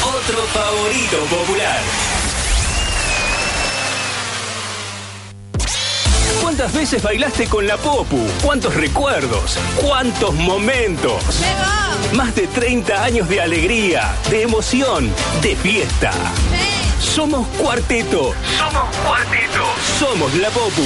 Otro favorito popular. ¿Cuántas veces bailaste con la Popu? ¿Cuántos recuerdos? ¿Cuántos momentos? ¡Llegó! Más de 30 años de alegría, de emoción, de fiesta. Somos Cuarteto. Somos Cuarteto. Somos la Popu.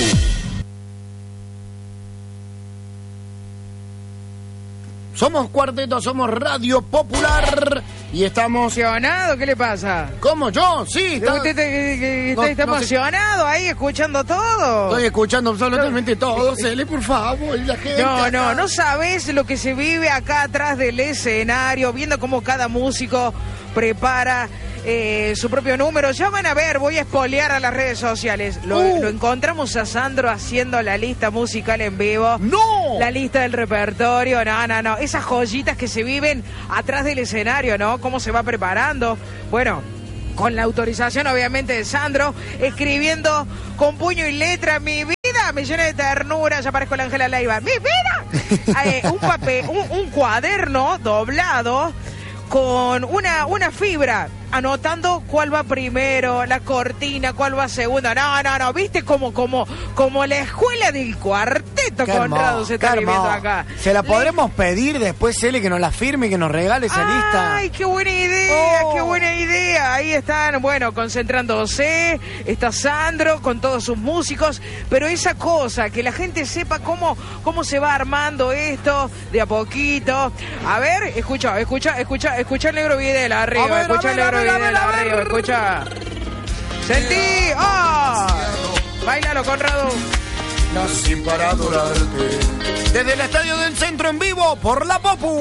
Somos Cuarteto, somos Radio Popular y estamos... ¿Emocionado? ¿Qué le pasa? ¿Cómo? ¿Yo? Sí. ¿Usted está emocionado ahí escuchando todo? Estoy escuchando absolutamente todo, Cele, por favor, la gente... No sabes lo que se vive acá atrás del escenario, viendo cómo cada músico prepara su propio número. Ya van a ver, voy a espolear a las redes sociales. Lo encontramos a Sandro haciendo la lista musical en vivo. ¡No! La lista del repertorio, no. Esas joyitas que se viven atrás del escenario, ¿no? Cómo se va preparando. Bueno, con la autorización obviamente de Sandro, escribiendo con puño y letra, mi vida me llena de ternura, ya parezco la Ángela Leiva. ¡Mi vida! Un papel, un cuaderno doblado con una fibra, anotando cuál va primero, la cortina, cuál va segunda. No, ¿viste? Como la escuela del cuarteto, Conrado, se está viviendo acá. ¿Se la podremos pedir después, Cele, que nos la firme y que nos regale esa lista? ¡Ay, qué buena idea! ¡Qué buena idea! Ahí están, bueno, concentrándose, está Sandro con todos sus músicos, pero esa cosa, que la gente sepa cómo se va armando esto de a poquito. A ver, escucha el negro Videla arriba, escucha el negro Videla arriba, escucha. Sentí, bailalo, Conrado. Nací para adorarte. Desde el Estadio del Centro en vivo por la Popu.